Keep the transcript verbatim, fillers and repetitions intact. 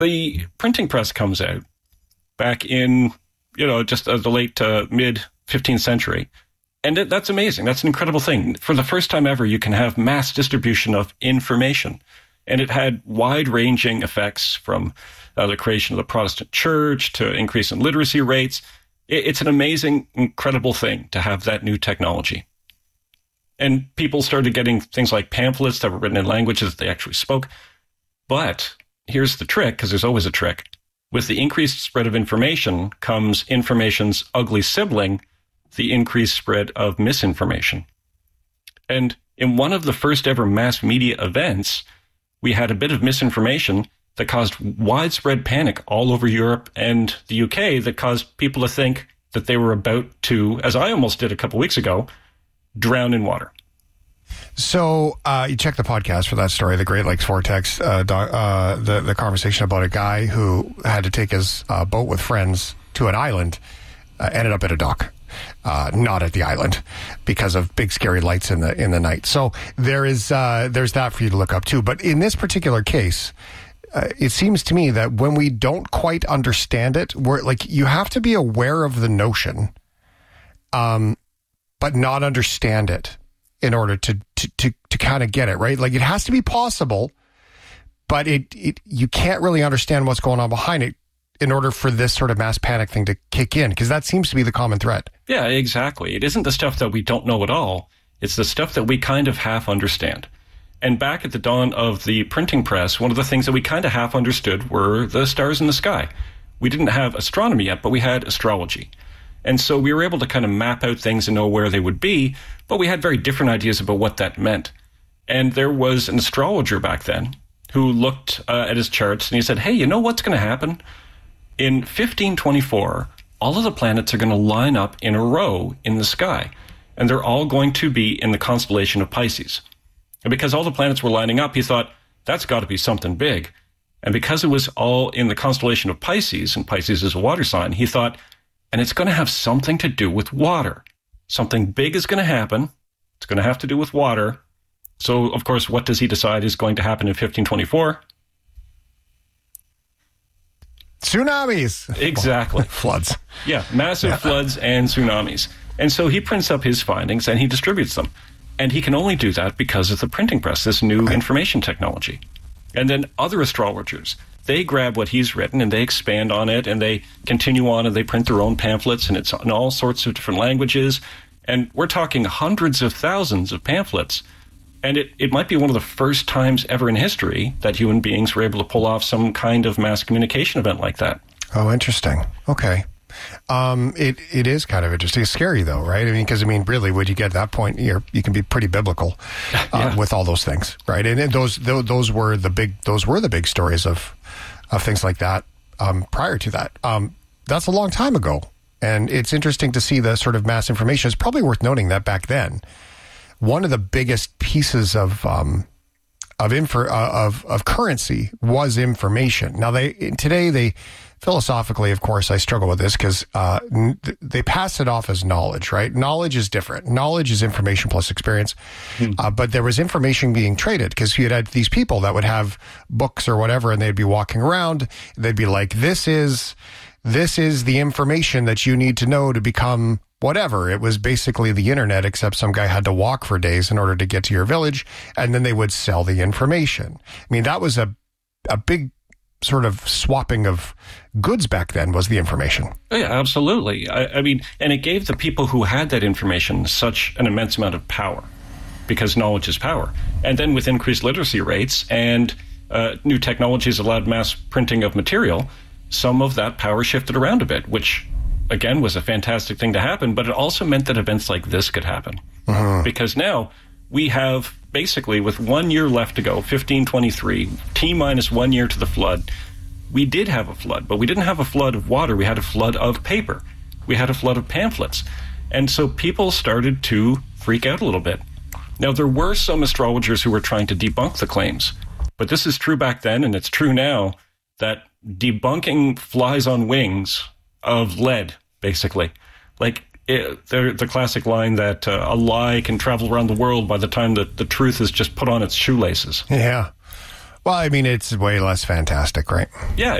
the printing press comes out back in, you know, just uh, the late uh, mid fifteenth century. And it, that's amazing. That's an incredible thing. For the first time ever, you can have mass distribution of information. And it had wide-ranging effects from uh, the creation of the Protestant church to increase in literacy rates. It, it's an amazing, incredible thing to have that new technology. And people started getting things like pamphlets that were written in languages that they actually spoke. But here's the trick, because there's always a trick. With the increased spread of information comes information's ugly sibling, the increased spread of misinformation. And in one of the first ever mass media events, we had a bit of misinformation that caused widespread panic all over Europe and the U K that caused people to think that they were about to, as I almost did a couple weeks ago, drown in water. So uh, you check the podcast for that story, the Great Lakes Vortex, uh, do, uh, the, the conversation about a guy who had to take his uh, boat with friends to an island, uh, ended up at a dock. Uh, not at the island because of big scary lights in the in the night. So there is uh, there's that for you to look up too. But in this particular case, uh, it seems to me that when we don't quite understand it, we're like you have to be aware of the notion, um, but not understand it in order to to to, to kind of get it right. Like it has to be possible, but it, it you can't really understand what's going on behind it in order for this sort of mass panic thing to kick in, because that seems to be the common thread. Yeah, exactly. It isn't the stuff that we don't know at all. It's the stuff that we kind of half understand. And back at the dawn of the printing press, one of the things that we kind of half understood were the stars in the sky. We didn't have astronomy yet, but we had astrology. And so we were able to kind of map out things and know where they would be, but we had very different ideas about what that meant. And there was an astrologer back then who looked uh, at his charts and he said, hey, you know what's going to happen? In fifteen twenty-four, all of the planets are going to line up in a row in the sky, and they're all going to be in the constellation of Pisces. And because all the planets were lining up, he thought, that's got to be something big. And because it was all in the constellation of Pisces, and Pisces is a water sign, he thought, and it's going to have something to do with water. Something big is going to happen. It's going to have to do with water. So, of course, what does he decide is going to happen in fifteen twenty-four? Tsunamis. Exactly. Floods. Yeah, massive yeah. floods and tsunamis. And so he prints up his findings and he distributes them. And he can only do that because of the printing press, this new information technology. And then other astrologers, they grab what he's written and they expand on it and they continue on and they print their own pamphlets and it's in all sorts of different languages. And we're talking hundreds of thousands of pamphlets. And it, it might be one of the first times ever in history that human beings were able to pull off some kind of mass communication event like that. Oh, interesting. Okay. Um, it it is kind of interesting. It's scary, though, right? I mean, because, I mean, really, when you get to that point, you're, you can be pretty biblical uh, yeah. with all those things, right? And, and those those were the big those were the big stories of, of things like that um, prior to that. Um, that's a long time ago. And it's interesting to see the sort of mass information. It's probably worth noting that back then, one of the biggest pieces of um, of info uh, of of currency was information. Now, they today they philosophically, of course, I struggle with this because uh, n- they pass it off as knowledge, right? Knowledge is different. Knowledge is information plus experience. Hmm. Uh, but there was information being traded because you had these people that would have books or whatever, and they'd be walking around. They'd be like, "This is this is the information that you need to know to become." Whatever. It was basically the internet, except some guy had to walk for days in order to get to your village, and then they would sell the information. I mean, that was a a big sort of swapping of goods back then, was the information. Oh, yeah, absolutely. I, I mean, and it gave the people who had that information such an immense amount of power, because knowledge is power. And then with increased literacy rates and uh, new technologies allowed mass printing of material, some of that power shifted around a bit, which again, was a fantastic thing to happen, but it also meant that events like this could happen. Uh-huh. Because now we have basically, with one year left to go, fifteen twenty-three, T minus one year to the flood, we did have a flood, but we didn't have a flood of water. We had a flood of paper. We had a flood of pamphlets. And so people started to freak out a little bit. Now, there were some astrologers who were trying to debunk the claims, but this is true back then, and it's true now, that debunking flies on wings of lead, basically. Like it, the, the classic line that uh, a lie can travel around the world by the time that the truth is just put on its shoelaces. Yeah. Well, I mean, it's way less fantastic, right? Yeah,